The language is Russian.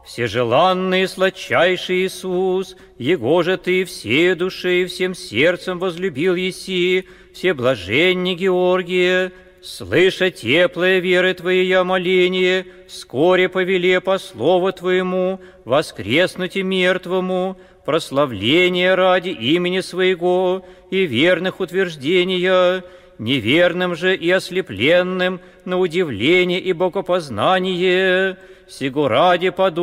всежеланный и сладчайший Иисус, Его же Ты всей душой и всем сердцем возлюбил еси, всеблаженный Георгие, слыша теплое веры Твоей моление, вскоре повеле по слову Твоему воскреснуть и мертвому, прославление ради имени Своего и верных утверждения, неверным же и ослепленным на удивление и богопознание, сего ради подобно